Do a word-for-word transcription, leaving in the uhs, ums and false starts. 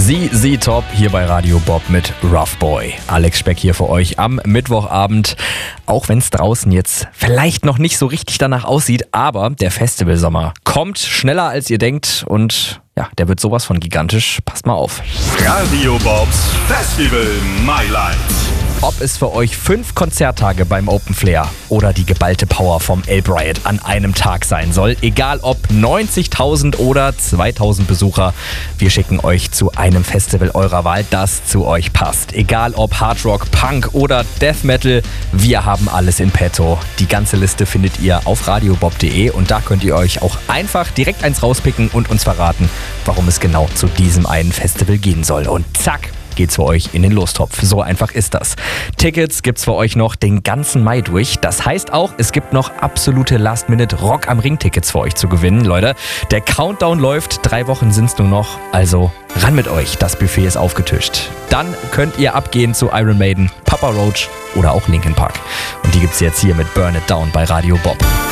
Sie, sie top hier bei Radio Bob mit Rough Boy. Alex Speck hier für euch am Mittwochabend. Auch wenn es draußen jetzt vielleicht noch nicht so richtig danach aussieht, aber der Festivalsommer kommt schneller als ihr denkt und ja, der wird sowas von gigantisch. Passt mal auf. Radio Bobs Festival Highlights. Ob es für euch fünf Konzerttage beim Open Flair oder die geballte Power vom Elb Riot an einem Tag sein soll, egal ob neunzigtausend oder zweitausend Besucher, wir schicken euch zu einem Festival eurer Wahl, das zu euch passt. Egal ob Hard Rock, Punk oder Death Metal, wir haben alles in petto. Die ganze Liste findet ihr auf radiobob punkt de und da könnt ihr euch auch einfach direkt eins rauspicken und uns verraten, warum es genau zu diesem einen Festival gehen soll. Und zack, geht's für euch in den Lostopf. So einfach ist das. Tickets gibt's für euch noch den ganzen Mai durch. Das heißt auch, es gibt noch absolute Last-Minute-Rock am Ring-Tickets für euch zu gewinnen, Leute. Der Countdown läuft, drei Wochen sind's nur noch, also ran mit euch, das Buffet ist aufgetischt. Dann könnt ihr abgehen zu Iron Maiden, Papa Roach oder auch Linkin Park. Und die gibt's jetzt hier mit Burn It Down bei Radio Bob.